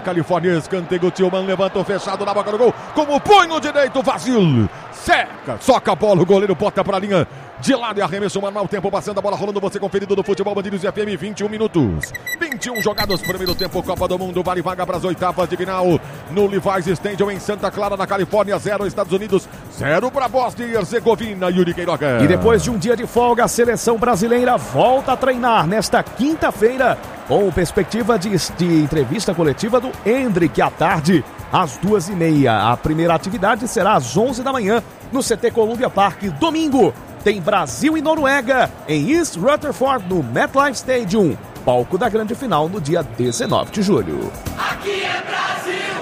Califórnia. Escanteio, Tillman levantou fechado na boca do gol. Como punho direito, vazio. Seca, soca a bola, o goleiro bota pra linha de lado e arremesso manual. Tempo passando, a bola rolando, você conferido do futebol Band News FM, 21 minutos. 21 jogados, primeiro tempo, Copa do Mundo, vale vaga para as oitavas de final. No Levi's Stadium em Santa Clara, na Califórnia, 0 Estados Unidos, 0 para Bósnia e Herzegovina, Yuri Queiroga. E depois de um dia de folga, a seleção brasileira volta a treinar nesta quinta-feira, com perspectiva de entrevista coletiva do Endrick à tarde, às 2h30. A primeira atividade será às 11 da manhã, no CT Columbia Park. Domingo tem Brasil e Noruega em East Rutherford, no MetLife Stadium, palco da grande final no dia 19 de julho. Aqui é Brasil!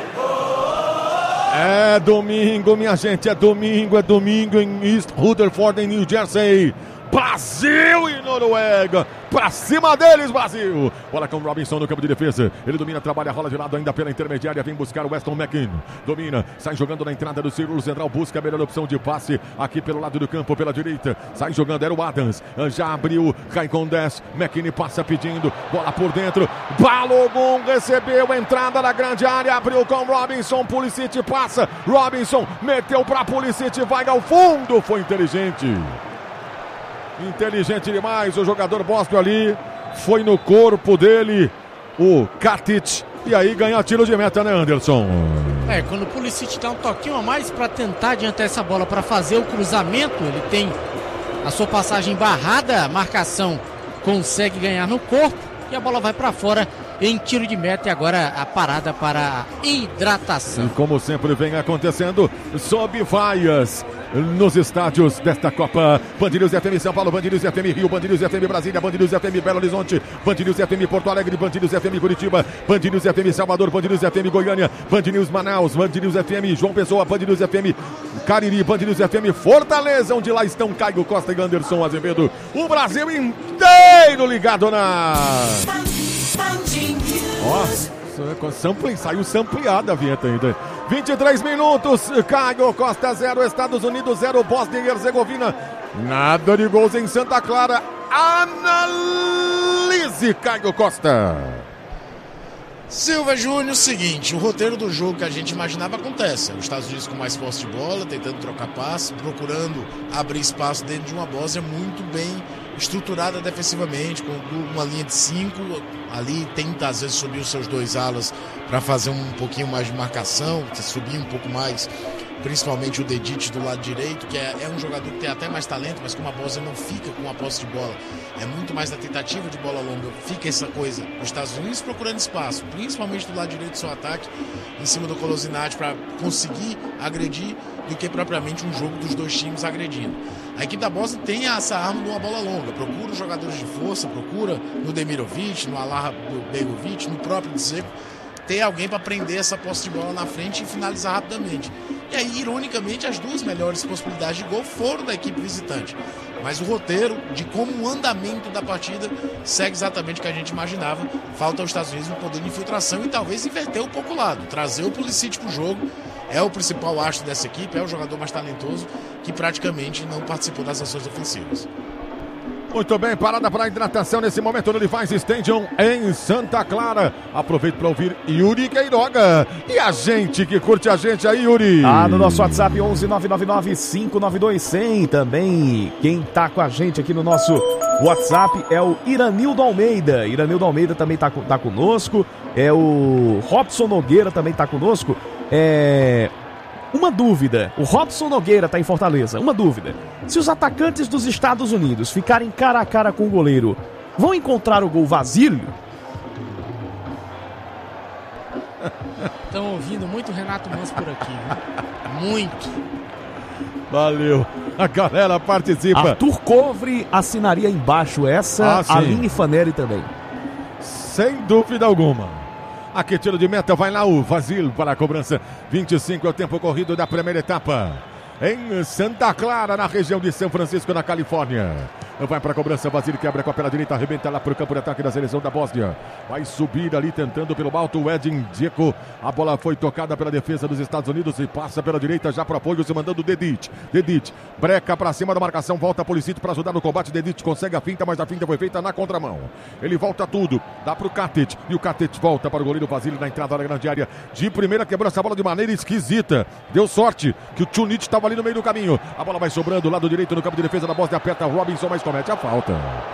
É domingo, minha gente, é domingo em East Rutherford, em New Jersey. Brasil e Noruega, pra cima deles, Brasil. Bola com o Robinson no campo de defesa. Ele domina, trabalha, rola de lado ainda pela intermediária. Vem buscar o Weston McKennie. Domina, sai jogando na entrada do círculo central. Busca a melhor opção de passe aqui pelo lado do campo, pela direita. Sai jogando, era o Adams. Já abriu, cai com 10. McKennie passa pedindo, bola por dentro. Balogun recebeu, entrada na grande área. Abriu com Robinson, Pulisic passa. Robinson meteu pra Pulisic, vai ao fundo. Foi inteligente. Inteligente demais, o jogador bósnio ali, foi no corpo dele, o Katic, e aí ganha tiro de meta, né, Anderson? Quando o Pulisic dá um toquinho a mais para tentar adiantar essa bola, para fazer o cruzamento, ele tem a sua passagem barrada, a marcação consegue ganhar no corpo, e a bola vai para fora em tiro de meta, e agora a parada para a hidratação. E como sempre vem acontecendo, sob vaias nos estádios desta Copa. Band News FM São Paulo, Band News FM Rio, Band News FM Brasília, Band News FM Belo Horizonte, Band News FM Porto Alegre, Band News FM Curitiba, Band News FM Salvador, Band News FM Goiânia, Band News Manaus, Band News FM João Pessoa, Band News FM Cariri, Band News FM Fortaleza, onde lá estão Caio Costa e Anderson Azevedo. O Brasil inteiro ligado na... Nossa, saiu sampleada a vinheta ainda. 23 minutos, Caio Costa 0, Estados Unidos 0, Bósnia e Herzegovina. Nada de gols em Santa Clara. Analise, Caio Costa. Silva Júnior, seguinte, o roteiro do jogo que a gente imaginava acontece. Os Estados Unidos com mais posse de bola, tentando trocar passe, procurando abrir espaço dentro de uma Bósnia muito bem estruturada defensivamente, com uma linha de 5, ali tenta às vezes subir os seus dois alas para fazer um pouquinho mais de marcação, subir um pouco mais, principalmente o Dedić do lado direito, que é um jogador que tem até mais talento, mas como a Bósnia não fica com a posse de bola, é muito mais na tentativa de bola longa, fica essa coisa, os Estados Unidos procurando espaço, principalmente do lado direito do seu ataque, em cima do Kolasinac, para conseguir agredir, do que propriamente um jogo dos dois times agredindo. A equipe da Bósnia tem essa arma de uma bola longa, procura os jogadores de força, procura no Demirovic, no Alar Begovic, no próprio Dzeko, ter alguém para prender essa posse de bola na frente e finalizar rapidamente. E aí, ironicamente, as duas melhores possibilidades de gol foram da equipe visitante. Mas o roteiro de como o andamento da partida segue exatamente o que a gente imaginava. Falta aos Estados Unidos um poder de infiltração e talvez inverter um pouco o lado, trazer o Pulisic para o jogo. É o principal astro dessa equipe, é o jogador mais talentoso que praticamente não participou das ações ofensivas. Muito bem, parada para a hidratação nesse momento no Levi's Stadium em Santa Clara. Aproveito para ouvir Yuri Queiroga. E a gente que curte a gente aí, Yuri? No nosso WhatsApp 11-999-592-100. Também quem tá com a gente aqui no nosso WhatsApp é o Iranildo Almeida. Iranildo Almeida também tá conosco. É o Robson Nogueira também tá conosco. Uma dúvida, o Robson Nogueira tá em Fortaleza, uma dúvida. Se os atacantes dos Estados Unidos ficarem cara a cara com o goleiro, vão encontrar o gol vazio? Estão ouvindo muito Renato Manso por aqui, viu? Muito. Valeu, a galera participa. Arthur Covre assinaria embaixo essa, Aline Fanelli também. Sem dúvida alguma. Aqui tiro de meta, vai lá o Vasil para a cobrança. 25 é o tempo corrido da primeira etapa. Em Santa Clara, na região de São Francisco, na Califórnia. Vai para a cobrança, Vasily quebra com a perna direita, arrebenta lá para o campo de ataque da seleção da Bósnia. Vai subir ali tentando pelo alto o Edin Dzeko. A bola foi tocada pela defesa dos Estados Unidos e passa pela direita já para apoio, se mandando o Dedić. Dedić breca para cima da marcação, volta a Pulisic para ajudar no combate. Dedić consegue a finta, mas a finta foi feita na contramão. Ele volta tudo, dá para o Katic e o Katic volta para o goleiro Vasily na entrada da grande área. De primeira quebrou essa bola de maneira esquisita. Deu sorte que o Tunic estava ali no meio do caminho. A bola vai sobrando, lado direito no campo de defesa da Bósnia, aperta Robinson, mas comete a falta.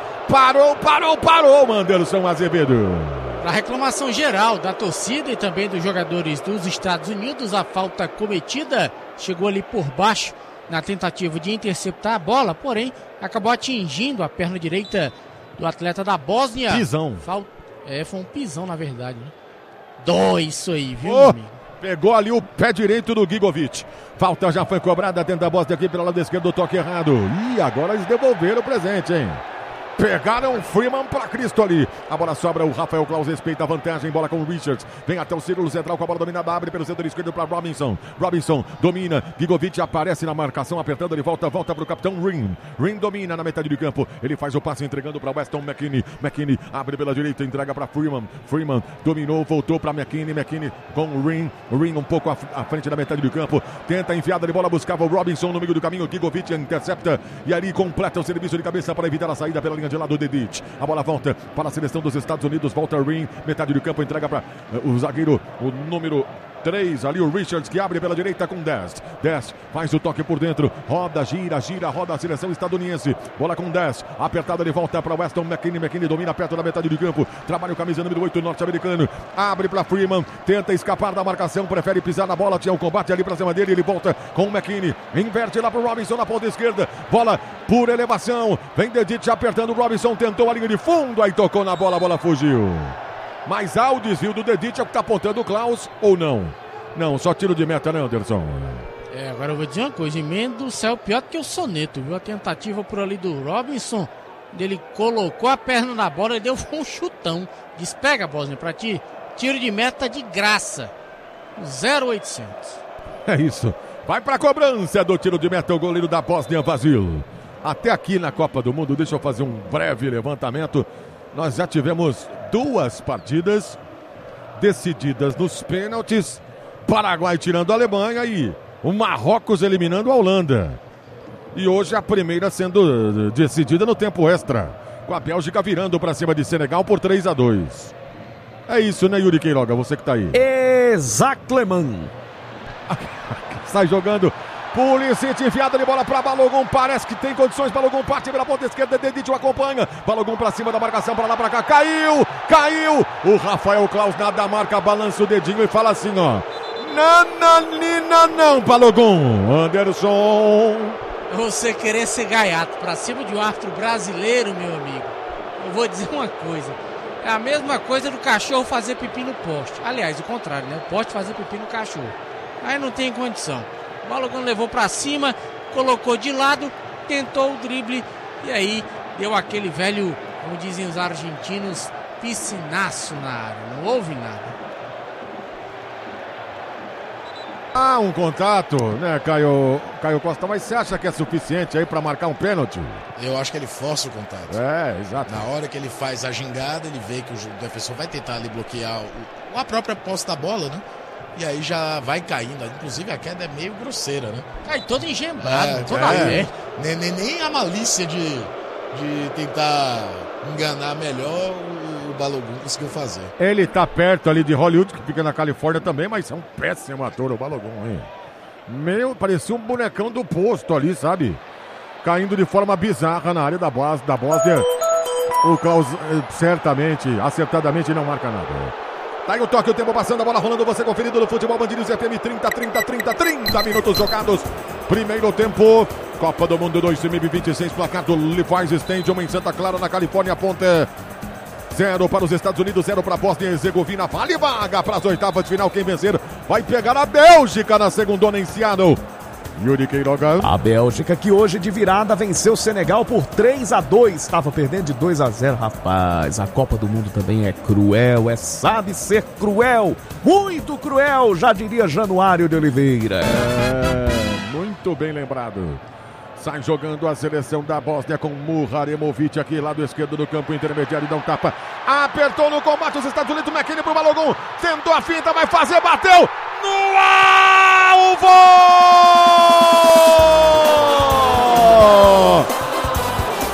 Parou, Manderson Azevedo. Para reclamação geral da torcida e também dos jogadores dos Estados Unidos, a falta cometida chegou ali por baixo na tentativa de interceptar a bola, porém acabou atingindo a perna direita do atleta da Bósnia. Pisão. Foi um pisão na verdade, né? Dói isso aí, viu, amigo? Pegou ali o pé direito do Gigovic. Falta já foi cobrada dentro da Bósnia aqui pelo lado esquerdo, do toque errado. E agora eles devolveram o presente, hein? Pegaram o Freeman pra Cristo ali. A bola sobra, o Rafael Klaus respeita a vantagem. Bola com o Richards. Vem até o círculo central com a bola dominada. Abre pelo centro esquerdo para Robinson. Robinson domina. Gigovic aparece na marcação, apertando. Ele volta para o capitão Rin. Rin domina na metade de campo. Ele faz o passe entregando para Weston McKennie. McKennie abre pela direita, entrega para Freeman. Freeman dominou, voltou para McKennie. McKennie com o Rin. Rin um pouco à frente da metade do campo. Tenta a enfiada de bola, buscava o Robinson no meio do caminho. Gigovic intercepta e ali completa o serviço de cabeça para evitar a saída pela linha de lado. Dedić. A bola volta para a seleção dos Estados Unidos. Volta Rin, metade do campo, entrega para o zagueiro, o número 3, ali o Richards, que abre pela direita com 10. 10 faz o toque por dentro, roda, gira, roda a seleção estadunidense. Bola com 10, apertada, ele volta para Weston McKennie. McKennie domina perto da metade do campo, trabalha o camisa número 8 norte-americano, abre para Freeman, tenta escapar da marcação, prefere pisar na bola, tinha um combate ali para cima dele, ele volta com o McKennie, inverte lá para o Robinson na ponta esquerda, bola por elevação, vem Dedić apertando o Robinson, tentou a linha de fundo, aí tocou na bola, a bola fugiu. Mas há o desvio do Dedić, é o que está apontando o Klaus ou não? Não, só tiro de meta, né, Anderson? Agora eu vou dizer uma coisa, emendo saiu pior do que o soneto, viu? A tentativa por ali do Robinson, ele colocou a perna na bola e deu um chutão. Despega a Bósnia pra ti, tiro de meta de graça. 0,800. É isso. Vai pra cobrança do tiro de meta o goleiro da Bósnia, Vasily. Até aqui na Copa do Mundo, deixa eu fazer um breve levantamento. Nós já tivemos 2 partidas decididas nos pênaltis. Paraguai tirando a Alemanha e o Marrocos eliminando a Holanda. E hoje a primeira sendo decidida no tempo extra, com a Bélgica virando para cima de Senegal por 3-2. É isso, né, Yuri Queiroga? Você que tá aí. Exatamente. Sai jogando. Pulisic enfiada de bola para Balogun, parece que tem condições. Balogun parte pela ponta esquerda, Dedić o acompanha. Balogun para cima da marcação, para lá, para cá, caiu. O Rafael Klaus nada marca, balança o dedinho e fala assim, ó: não, Balogun. Anderson. Você querer ser gaiato para cima de um árbitro brasileiro, meu amigo, eu vou dizer uma coisa: é a mesma coisa do cachorro fazer pipi no poste. Aliás, o contrário, né? O poste fazer pipi no cachorro. Aí não tem condição. O Balogun levou pra cima, colocou de lado, tentou o drible e aí deu aquele velho, como dizem os argentinos, piscinaço na área. Não houve nada. Um contato, né, Caio Costa? Mas você acha que é suficiente aí pra marcar um pênalti? Eu acho que ele força o contato. Exato. Na hora que ele faz a gingada, ele vê que o defensor vai tentar ali bloquear a própria posse da bola, né? E aí já vai caindo. Inclusive a queda é meio grosseira, né? Cai todo engembrado, toda vez. Nem a malícia de tentar enganar melhor o Balogun conseguiu fazer. Ele tá perto ali de Hollywood, que fica na Califórnia também, mas é um péssimo ator o Balogun, hein? Parecia um bonecão do posto ali, sabe? Caindo de forma bizarra na área da Bósnia. O Klaus certamente, acertadamente não marca nada. Tá aí o toque, o tempo passando, a bola rolando, você conferido no Futebol Band News FM, 30 minutos jogados. Primeiro tempo, Copa do Mundo 2026, placar do Levi's Stadium em Santa Clara, na Califórnia, ponta 0 para os Estados Unidos, 0 para a Bósnia e Herzegovina. Vale vaga para as oitavas de final, quem vencer vai pegar a Bélgica na segundona em Seattle. Yuri Queiroga. A Bélgica, que hoje de virada venceu o Senegal por 3-2. Estava perdendo de 2-0, rapaz. A Copa do Mundo também é cruel, sabe ser cruel. Muito cruel, já diria Januário de Oliveira. Muito bem lembrado. Sai jogando a seleção da Bósnia com Muharemovic aqui, lado esquerdo do campo intermediário, dá um tapa. Apertou no combate os Estados Unidos, McKinney pro Balogun. Tentou a finta, vai fazer, bateu no alvo!